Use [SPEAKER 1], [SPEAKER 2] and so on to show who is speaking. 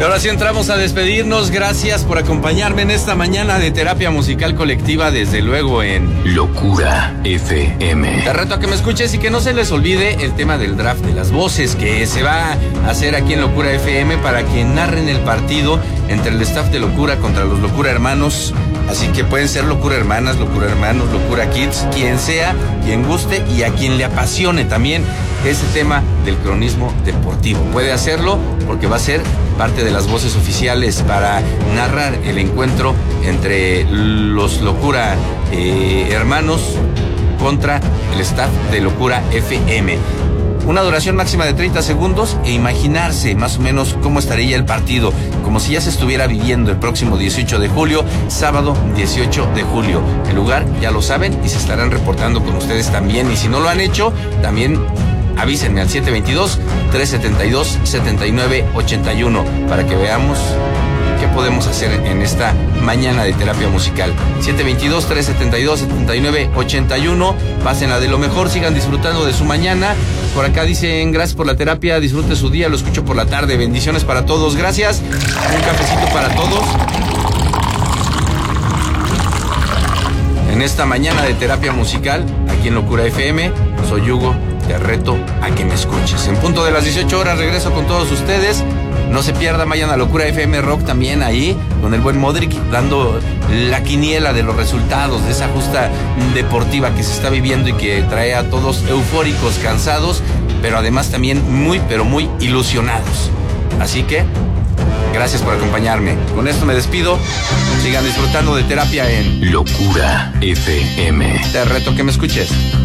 [SPEAKER 1] ahora sí entramos a despedirnos. Gracias por acompañarme en esta mañana de terapia musical colectiva, desde luego en
[SPEAKER 2] Locura FM.
[SPEAKER 1] Te reto a que me escuches y que no se les olvide el tema del draft de las voces que se va a hacer aquí en Locura FM para que narren el partido entre el staff de Locura contra los Locura Hermanos. Así que pueden ser Locura Hermanas, Locura Hermanos, Locura Kids, quien sea, quien guste y a quien le apasione también ese tema del cronismo deportivo. Puede hacerlo porque va a ser parte de las voces oficiales para narrar el encuentro entre los Locura Hermanos contra el staff de Locura FM. Una duración máxima de 30 segundos e imaginarse más o menos cómo estaría el partido, como si ya se estuviera viviendo el próximo 18 de julio, sábado 18 de julio. El lugar ya lo saben y se estarán reportando con ustedes también. Y si no lo han hecho, también avísenme al 722-372-7981 para que veamos qué podemos hacer en esta mañana de terapia musical. 722-372-7981. Pásenla de lo mejor, sigan disfrutando de su mañana. Por acá dicen, gracias por la terapia, disfrute su día, lo escucho por la tarde. Bendiciones para todos, gracias. Un cafecito para todos. En esta mañana de terapia musical, aquí en Locura FM, soy Hugo, te reto a que me escuches. En punto de las 18 horas regreso con todos ustedes. No se pierda, vayan a Locura FM Rock también ahí, con el buen Modric, dando la quiniela de los resultados de esa justa deportiva que se está viviendo y que trae a todos eufóricos, cansados, pero además también muy, pero muy ilusionados. Así que, gracias por acompañarme. Con esto me despido. Sigan disfrutando de terapia en
[SPEAKER 2] Locura FM.
[SPEAKER 1] Te reto a que me escuches.